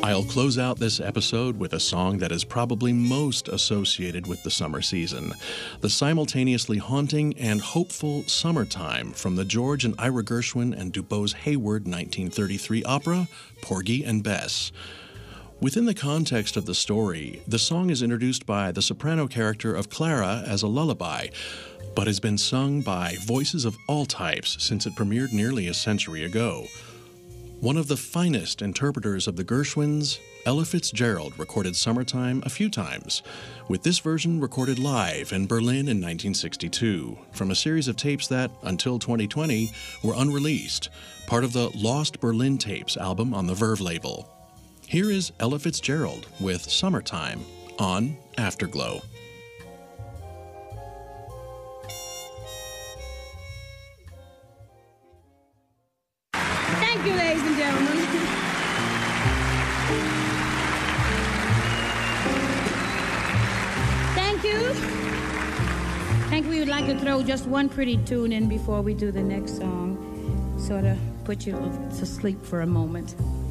I'll close out this episode with a song that is probably most associated with the summer season, the simultaneously haunting and hopeful Summertime from the George and Ira Gershwin and DuBose Hayward 1933 opera, Porgy and Bess. Within the context of the story, the song is introduced by the soprano character of Clara as a lullaby, but has been sung by voices of all types since it premiered nearly a century ago. One of the finest interpreters of the Gershwins, Ella Fitzgerald, recorded Summertime a few times, with this version recorded live in Berlin in 1962, from a series of tapes that, until 2020, were unreleased, part of the Lost Berlin Tapes album on the Verve label. Here is Ella Fitzgerald with Summertime on Afterglow. Thank you, ladies and gentlemen. Thank you. I think we would like to throw just one pretty tune in before we do the next song, sort of put you to sleep for a moment.